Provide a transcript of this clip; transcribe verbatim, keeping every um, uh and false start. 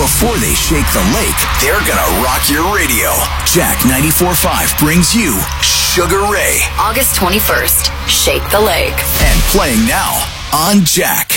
before they shake the lake, they're gonna rock your radio. Jack ninety-four point five brings you Sugar Ray. August twenty-first, Shake the Lake. And playing now on Jack.